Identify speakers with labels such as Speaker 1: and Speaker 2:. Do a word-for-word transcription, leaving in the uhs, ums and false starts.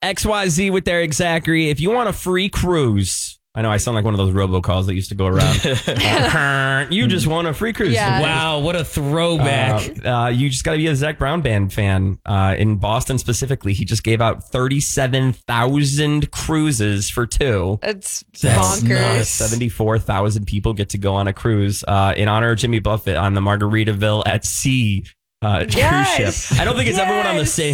Speaker 1: X Y Z with Eric Zachary. If you want a free cruise, I know I sound like one of those robocalls that used to go around. uh, you just want a free cruise.
Speaker 2: Yeah.
Speaker 3: Wow, what a throwback.
Speaker 1: Uh, uh, you just got to be a Zach Brown Band fan. Uh, in Boston specifically, he just gave out thirty-seven thousand cruises for two.
Speaker 2: It's
Speaker 3: That's
Speaker 2: bonkers.
Speaker 3: nuts.
Speaker 1: seventy-four thousand people get to go on a cruise uh, in honor of Jimmy Buffett on the Margaritaville at Sea uh,
Speaker 2: Yes.
Speaker 1: cruise ship. I don't think it's everyone on the
Speaker 2: Yes.
Speaker 1: same